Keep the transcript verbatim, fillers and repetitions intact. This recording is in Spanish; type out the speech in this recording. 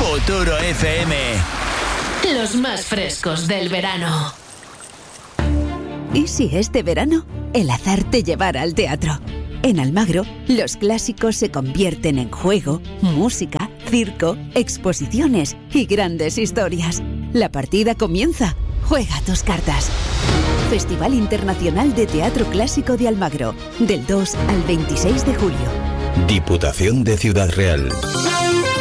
Futuro F M. Los más frescos del verano. ¿Y si este verano el azar te llevara al teatro? En Almagro, los clásicos se convierten en juego, música, circo, exposiciones y grandes historias. La partida comienza. Juega tus cartas. Festival Internacional de Teatro Clásico de Almagro, del dos al veintiséis de julio. Diputación de Ciudad Real.